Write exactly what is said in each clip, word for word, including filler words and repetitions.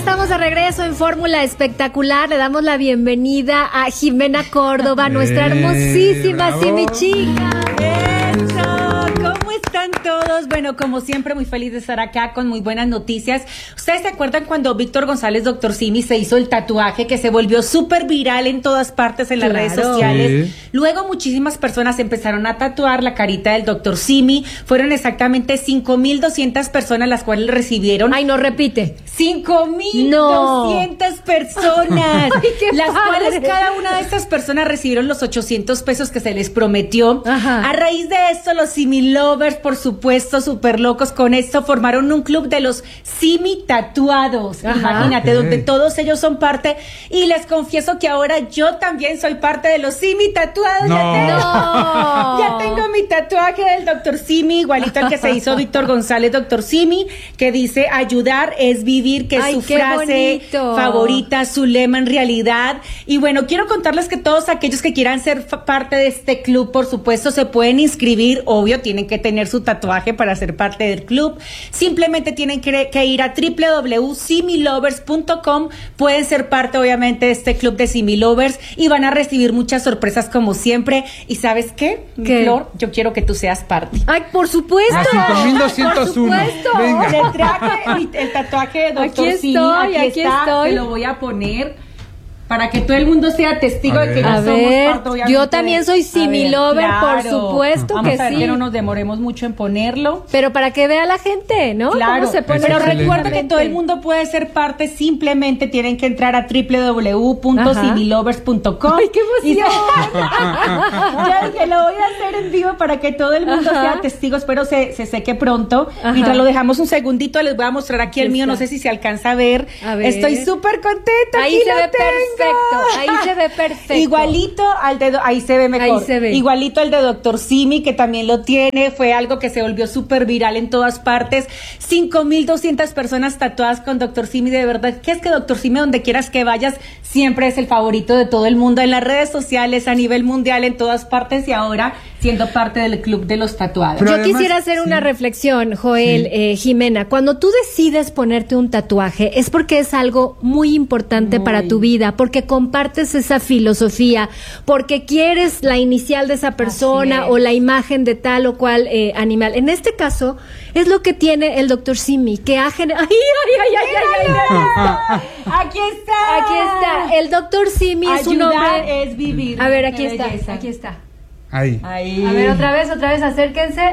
estamos de regreso en Fórmula Espectacular. Le damos la bienvenida a Jimena Córdoba, nuestra hermosísima Simi Chica. ¡Eso! ¿Cómo están todos? Bueno, como siempre, muy feliz de estar acá con muy buenas noticias. ¿Ustedes se acuerdan cuando Víctor González, doctor Simi, se hizo el tatuaje que se volvió súper viral en todas partes en las Claro. redes sociales? Sí. Luego muchísimas personas empezaron a tatuar la carita del doctor Simi. Fueron exactamente cinco mil doscientas personas las cuales recibieron. Ay, no repite. cinco mil doscientas No. personas, Ay, qué las padre. cuales cada una de estas personas recibieron los ochocientos pesos que se les prometió. Ajá. A raíz de esto, los Simi Lovers, por supuesto, súper locos con esto, formaron un club de los Simi Tatuados. Ajá. Imagínate, Ok. donde todos ellos son parte. Y les confieso que ahora yo también soy parte de los Simi Tatuados. No. Ya tengo, No. ya tengo mi tatuaje del doctor Simi, igualito al que se hizo Víctor González, doctor Simi, que dice ayudar es vivir, que es Ay, su qué frase bonito. favorita, su lema en realidad. Y bueno, quiero contarles que todos aquellos que quieran ser fa- parte de este club, por supuesto, se pueden inscribir. Obvio, tienen que tener su tatuaje para ser parte del club. Simplemente tienen que, que ir a doble u doble u doble u punto simi lovers punto com. Pueden ser parte, obviamente, de este club de Simi Lovers y van a recibir muchas sorpresas como siempre. ¿Y sabes qué? ¿Qué? Flor, yo quiero que tú seas parte. Ay, por supuesto. A cinco mil doscientos uno. Por supuesto. Venga. Le traje mi- el tatuaje de doctor Aquí Simi. estoy, aquí está, estoy. Te lo voy a poner para que todo el mundo sea testigo A de que ver. ya A somos ver, parte, obviamente, yo también soy de- Simi A ver, Lover, por claro. supuesto Vamos que a ver sí. que no nos demoremos mucho en ponerlo. Pero para que vea la gente, ¿no? Claro, ¿Cómo se pone? pero Excelente. recuerda que todo el mundo puede ser parte, simplemente tienen que entrar a doble u doble u doble u punto Ajá. simi lovers punto com. ¡Ay, qué Y se- emoción! Ya dije, lo voy a hacer en vivo para que todo el mundo Ajá. sea testigo, espero se, se seque pronto. Ajá. Mientras lo dejamos un segundito, les voy a mostrar aquí Aquí el mío, está. no sé si se alcanza a ver. A ver. Estoy súper contenta. Ahí aquí se lo ve tengo. perfecto, ahí se ve perfecto. Igualito al de, ahí se ve mejor. Ahí se ve. Igualito al de doctor Simi, que también lo tiene, fue algo que se volvió súper viral en todas partes. cinco mil doscientas personas tatuadas con doctor Simi, de verdad, que es que doctor Simi, donde quieras que vayas, siempre es el favorito de todo el mundo, en las redes sociales, a nivel mundial, en todas partes, y ahora siendo parte del club de los tatuados. Pero Yo además, quisiera hacer una sí. reflexión, Joel, Sí. eh, Jimena. Cuando tú decides ponerte un tatuaje es porque es algo muy importante Muy. para tu vida, porque compartes esa filosofía, porque quieres la inicial de esa persona Así es. o la imagen de tal o cual eh, animal. En este caso, es lo que tiene el doctor Simi, que ha generado... ¡Ay, ay, ay, ay, ay, ay! Aquí está. Aquí está. El doctor Simi es un Ayudar hombre... es vivir. A ver, Qué aquí está, belleza. aquí está. Ahí. Ahí. A ver, otra vez, otra vez, acérquense.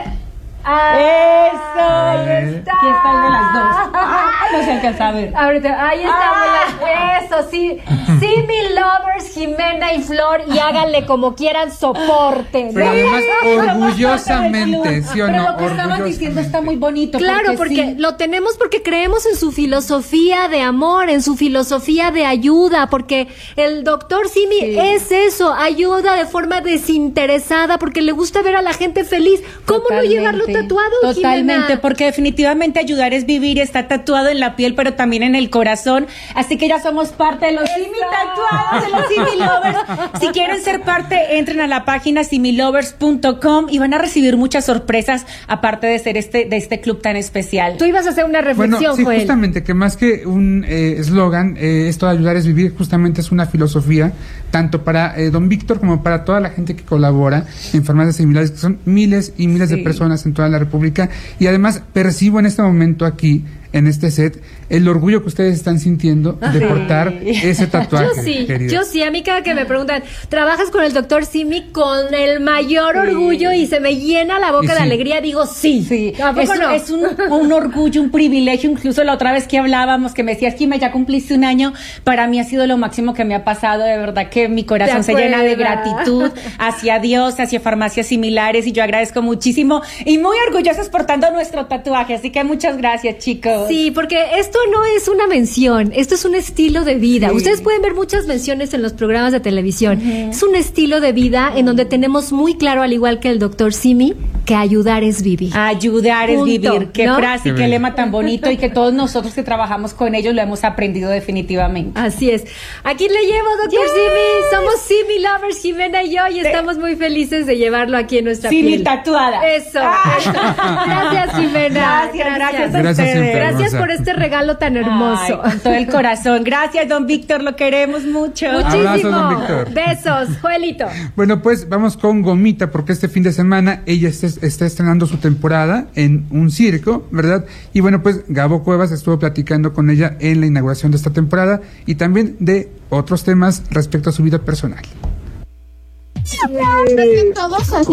Eso, Ahí ahí está. Aquí está el de las dos. Ah, no se alcanza a ver. Ahorita, ahí estamos. Ah. Eso, sí. Simi Lovers, Jimena y Flor, y háganle como quieran, soporten. Pero además, orgullosamente, Pero ¿sí o no? lo que estabas diciendo está muy bonito. Claro, porque sí. lo tenemos porque creemos en su filosofía de amor, en su filosofía de ayuda, porque el doctor Simi Sí. es eso, ayuda de forma desinteresada, porque le gusta ver a la gente feliz. ¿Cómo no llevarlo tatuado, Totalmente, Jimena? porque definitivamente ayudar es vivir, está tatuado en la piel, pero también en el corazón. Así que ya somos parte de los Simi tatuados, de los Simi Lovers. Si quieren ser parte, entren a la página simi lovers punto com y van a recibir muchas sorpresas, aparte de ser este, de este club tan especial. Tú ibas a hacer una Bueno, reflexión, sí, Joel. justamente, que más que un eh, eslogan, eh, esto de ayudar es vivir, justamente es una filosofía, tanto para eh, don Víctor como para toda la gente que colabora en farmacias similares, que son miles y miles Sí. de personas en toda la República. Y además percibo en este momento aquí, en este set, el orgullo que ustedes están sintiendo de Sí. portar ese tatuaje. Yo sí, querida. yo sí, a mí cada que me preguntan, ¿trabajas con el doctor Simi? Con el mayor Sí. orgullo y se me llena la boca Y de sí. alegría, digo sí. Sí, ¿A poco es, no? es un, un orgullo, un privilegio. Incluso la otra vez que hablábamos, que me decías, Jimé, ya cumpliste un año, para mí ha sido lo máximo que me ha pasado. De verdad que mi corazón se llena de acuerdas? gratitud hacia Dios, hacia farmacias similares, y yo agradezco muchísimo y muy orgullosos portando nuestro tatuaje. Así que muchas gracias, chicos. Sí, porque esto no es una mención, esto es un estilo de vida. Sí. Ustedes pueden ver muchas menciones en los programas de televisión. Es un estilo de vida en donde tenemos muy claro, al igual que el doctor Simi, que ayudar es vivir. Ayudar es Punto, vivir. Qué ¿no? frase, Qué qué bello. lema tan bonito, y que todos nosotros que trabajamos con ellos lo hemos aprendido definitivamente. Así es. Aquí le llevo, doctor Yes. Simi. Somos Simi Lovers, Jimena y yo, y estamos muy felices de llevarlo aquí en nuestra Simi piel. tatuada. Eso, Ah. eso. Gracias, Jimena. Gracias, gracias a Gracias ustedes. siempre. Gracias por este regalo tan hermoso. Ay, con todo el corazón. Gracias, don Víctor, lo queremos mucho. Muchísimo. Abrazos, don Víctor. Besos, Joelito. Bueno, pues vamos con Gomita, porque este fin de semana ella está, está estrenando su temporada en un circo, ¿verdad? Y bueno, pues Gabo Cuevas estuvo platicando con ella en la inauguración de esta temporada y también de otros temas respecto a su vida personal. Todos así.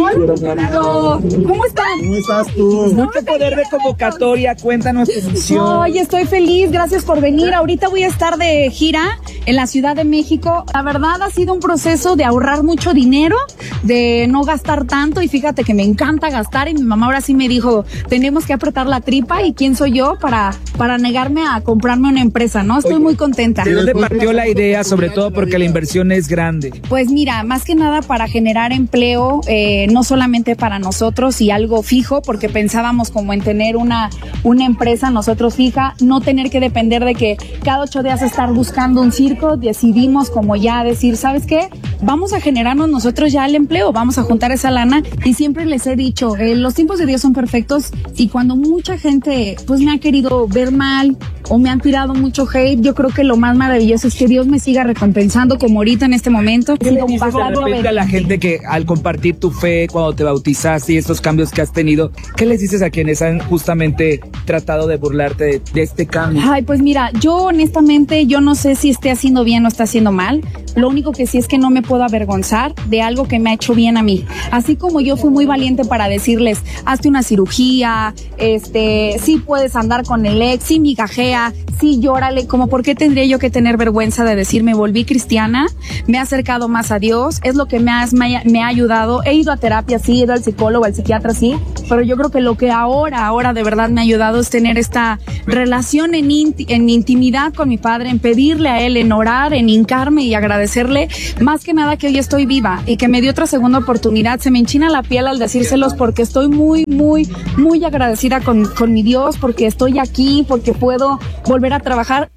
¿Cómo están? ¿Cómo estás tú? Mucho poder de convocatoria, cuéntanos tu misión. Ay, estoy feliz, gracias por venir. Ahorita voy a estar de gira en la Ciudad de México. La verdad ha sido un proceso de ahorrar mucho dinero, de no gastar tanto y fíjate que me encanta gastar y mi mamá ahora sí me dijo, tenemos que apretar la tripa y quién soy yo para, para negarme a comprarme una empresa, ¿no? Estoy Oye, muy contenta. ¿De dónde partió la idea? Sobre todo porque la inversión es grande. Pues mira, más que nada para generar empleo, eh, no solamente para nosotros y algo fijo, porque pensábamos como en tener una, una empresa nosotros fija, no tener que depender de que cada ocho días estar buscando un circo, decidimos como ya decir, ¿sabes qué? Vamos a generarnos nosotros ya el empleo, vamos a juntar esa lana y siempre les he dicho, eh, los tiempos de Dios son perfectos y cuando mucha gente pues me ha querido ver mal o me han tirado mucho hate, yo creo que lo más maravilloso es que Dios me siga recompensando como ahorita en este momento. ¿Qué le dices de repente a la gente que al compartir tu fe cuando te bautizaste y estos cambios que has tenido, qué les dices a quienes han justamente tratado de burlarte de, de este cambio? Ay, pues mira, yo honestamente yo no sé si esté haciendo bien o está haciendo mal. Lo único que sí es que no me puedo avergonzar de algo que me ha hecho bien a mí. Así como yo fui muy valiente para decirles, hazte una cirugía, este, sí puedes andar con el ex, sí migajea, sí llórale, como por qué tendría yo que tener vergüenza de decir me volví cristiana, me he acercado más a Dios, es lo que me ha, me ha, me ha ayudado, he ido a terapia, sí, he ido al psicólogo, al psiquiatra, sí, pero yo creo que lo que ahora, ahora de verdad me ha ayudado es tener esta relación en, inti- en intimidad con mi padre, en pedirle a él, en orar, en hincarme y agradecerle, más que nada que hoy estoy viva y que me dio otra segunda oportunidad. Se me enchina la piel al decírselos porque estoy muy, muy, muy agradecida con, con mi Dios, porque estoy aquí, porque puedo volver a trabajar.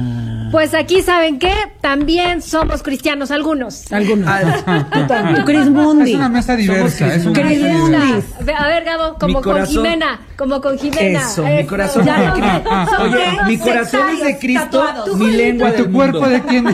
Pues aquí, ¿saben qué? También somos cristianos, algunos. Algunos. Ah, Tú también. Tú, Cris Mundi. Es una mesa diversa. Es una Cris mesa Mundi. diversa. A ver, Gabo, como Mi con corazón- Jimena, como con Jimena. Eso, mi corazón. Ya no, son Oye, dos mi corazón es de sectarios Cristo, tatuados. mi lengua ¿Y del tu cuerpo mundo. de quién?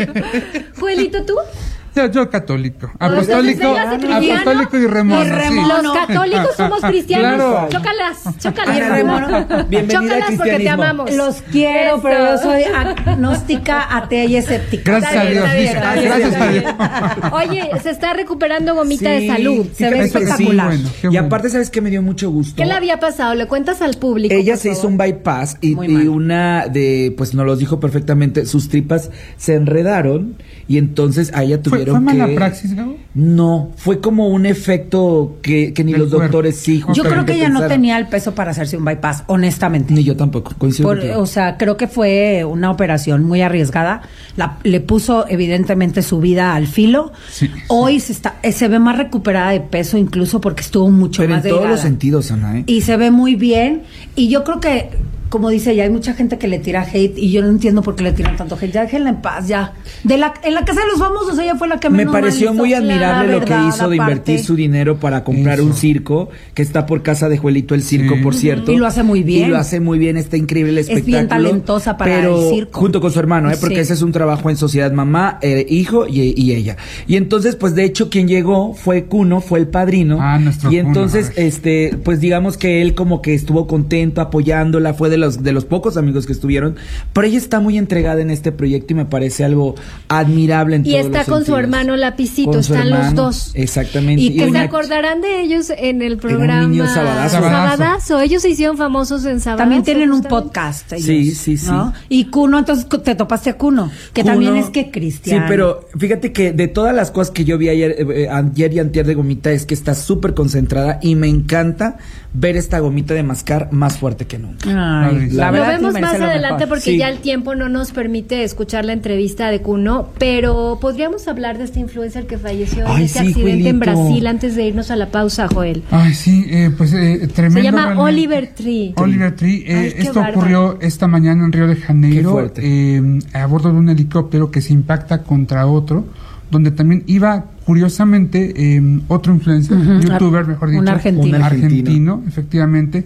Juelito, ¿tú? Yo, yo católico. Entonces, Apostólico, vengas de cristiano apostólico y remono. y remono. sí. Los católicos somos cristianos. Claro. Chócalas, chócalas. Ay, remono. Bienvenida al Chócalas porque te cristianismo. amamos. Los quiero, Eso. pero yo soy agnóstica, atea y escéptica. Gracias Está a bien, Dios, está bien, dice. está bien, Gracias está a bien. Dios. Oye, se está recuperando Gomita de Sí, salud. Se ve fíjate que espectacular. sí, bueno, qué Y bueno. aparte, ¿sabes qué me dio mucho gusto? ¿Qué le había pasado? ¿Le cuentas al público? Ella por se hizo favor? un bypass y, Muy y mal. una de, pues nos lo dijo perfectamente, sus tripas se enredaron y entonces a ella ¿Fue, tuvieron fue que... mala praxis, Gabo? No, fue como un efecto que, que ni Del los cuerpo. doctores sí. Yo Ok. creo que ella no pensaron. tenía el peso para hacerse un bypass, honestamente. Ni yo tampoco, coincido Por- contigo. o sea, creo que fue una operación muy arriesgada. La- le puso evidentemente su vida al filo. Sí, Hoy se está, eh, se ve más recuperada de peso, incluso porque estuvo mucho Pero más en todos delgada. los sentidos, Ana, ¿eh? Y se ve muy bien. Y yo creo que, como dice ella, hay mucha gente que le tira hate y yo no entiendo por qué le tiran tanto hate. Ya déjenla en paz, ya. De la, en la casa de los famosos, ella fue la que Me menos pareció mal hizo. muy La admirable lo que verdad, hizo de invertir aparte. su dinero para comprar Eso. un circo, que está por casa de Juelito el circo, Sí. por cierto. Y lo hace muy bien. Y lo hace muy bien, está increíble el Es bien espectáculo. talentosa para pero el circo. junto con su hermano, ¿eh? Porque Sí. ese es un trabajo en sociedad, mamá, eh, hijo y, y ella. Y entonces, pues de hecho, quien llegó fue Cuno, fue el padrino. Ah, nuestro Y Cuno, entonces, a ver. este, pues digamos que él como que estuvo contento apoyándola, fue de los, de los pocos amigos que estuvieron. Pero ella está muy entregada en este proyecto y me parece algo admirable en Y todos está los con su sentidos. hermano Lapicito, Con su están los hermano, dos. Exactamente. Y que se una- acordarán de ellos en el programa niño sabadazo. Sabadazo. Ellos se hicieron famosos en Sabadazo. También tienen un justamente. podcast ellos, Sí, sí, sí. ¿no? Y Cuno, entonces te topaste a Cuno, que Cuno- también es que cristiano. Sí, pero fíjate que de todas las cosas que yo vi ayer, eh, eh, ayer y antier de Gomita es que está súper concentrada y me encanta ver esta Gomita de mascar más fuerte que nunca. Ay, la Lo verdad vemos sí más merece lo adelante mejor. porque Sí. ya el tiempo no nos permite escuchar la entrevista de Cuno, pero podríamos hablar de este influencer que falleció en Ay, ese sí, accidente en Juelito. Brasil antes de irnos a la pausa, Joel. Ay, sí, eh, pues eh, tremendo. Se llama realmente. Oliver Tree. Oliver Tree. eh, Ay, qué esto bárbaro. ocurrió esta mañana en Río de Qué Janeiro, fuerte. eh, a bordo de un helicóptero que se impacta contra otro, donde también iba, curiosamente, eh, otro influencer, Ujú, youtuber, mejor dicho. un argentino. Un argentino. argentino, efectivamente.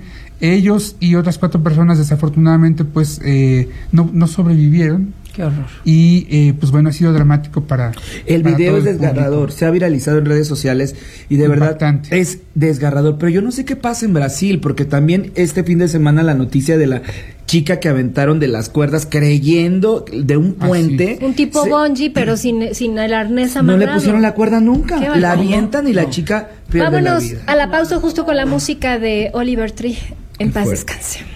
Ellos y otras cuatro personas desafortunadamente pues eh, no, no sobrevivieron. Qué horror. Y eh, pues bueno, ha sido dramático para el para video todo es el desgarrador, público. se ha viralizado en redes sociales y de Impactante. verdad es desgarrador, pero yo no sé qué pasa en Brasil, porque también este fin de semana la noticia de la chica que aventaron de las cuerdas creyendo de un Ah, puente. Un tipo se- bungee, pero sin, sin el arnés No amarrado. le pusieron la cuerda nunca, Qué la bárbaro. avientan y la chica pierde Vámonos la vida. a la pausa justo con la música de Oliver Tree. En Qué paz fuerte. descanse.